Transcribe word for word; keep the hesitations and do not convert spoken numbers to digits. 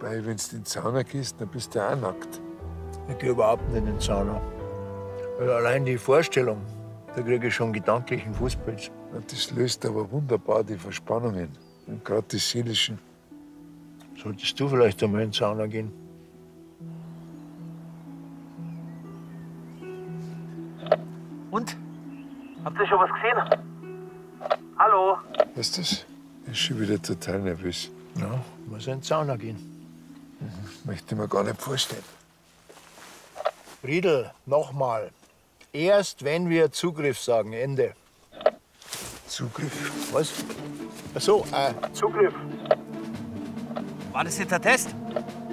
Wobei, wenn du in den Sauna gehst, dann bist du auch nackt. Ich gehe überhaupt nicht in den Sauna. Weil allein die Vorstellung, da kriege ich schon gedanklichen Fußpilz. Das löst aber wunderbar die Verspannungen, gerade die seelischen. Solltest du vielleicht einmal in die Sauna gehen? Und? Habt ihr schon was gesehen? Hallo? Was ist das? Ich bin schon wieder total nervös. Ja, muss in die Sauna gehen. Mhm. Möchte ich mir gar nicht vorstellen. Riedl, nochmal. Erst wenn wir Zugriff sagen, Ende. Zugriff? Was? Ach so, äh, Zugriff. War das jetzt ein Test?